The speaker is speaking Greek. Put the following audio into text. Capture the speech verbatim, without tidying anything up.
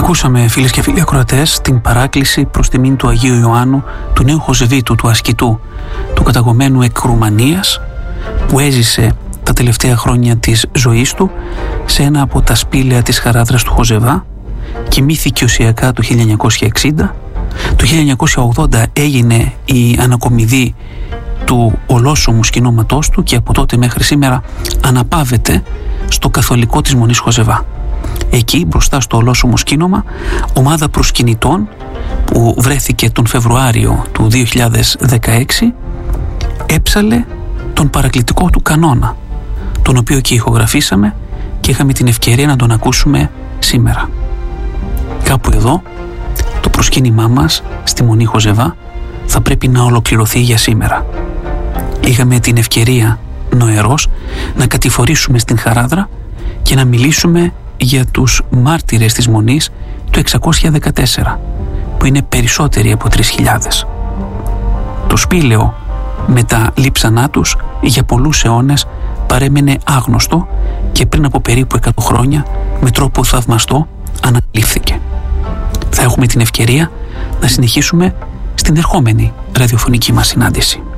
Ακούσαμε, φίλες και φίλοι ακροατές, την παράκληση προς τιμήν του Αγίου Ιωάννου, του νέου Χοζεβίτου, του ασκητού, του καταγωμένου εκ Ρουμανίας, που έζησε τα τελευταία χρόνια της ζωής του σε ένα από τα σπήλαια της χαράδρας του Χοζεβά, κοιμήθηκε οσιακά το χίλια εννιακόσια εξήντα. Το χίλια εννιακόσια ογδόντα έγινε η ανακομιδή του ολόσωμου σκηνώματός του και από τότε μέχρι σήμερα αναπαύεται στο καθολικό της Μονής Χοζεβά. Εκεί μπροστά στο ολόσωμο σκήνωμα, ομάδα προσκυνητών που βρέθηκε τον Φεβρουάριο του δύο χιλιάδες δεκαέξι έψαλε τον παρακλητικό του κανόνα, τον οποίο και ηχογραφήσαμε και είχαμε την ευκαιρία να τον ακούσουμε σήμερα. Κάπου εδώ το προσκύνημά μας στη Μονή Χοζεβά θα πρέπει να ολοκληρωθεί για σήμερα. Είχαμε την ευκαιρία νοερός να κατηφορήσουμε στην Χαράδρα και να μιλήσουμε για τους μάρτυρες της Μονής του εξακόσια δεκατέσσερα, που είναι περισσότεροι από τρεις χιλιάδες. Το σπήλαιο με τα λείψανά τους για πολλούς αιώνες παρέμενε άγνωστο και πριν από περίπου εκατό χρόνια με τρόπο θαυμαστό αναλήφθηκε. Θα έχουμε την ευκαιρία να συνεχίσουμε στην ερχόμενη ραδιοφωνική μας συνάντηση.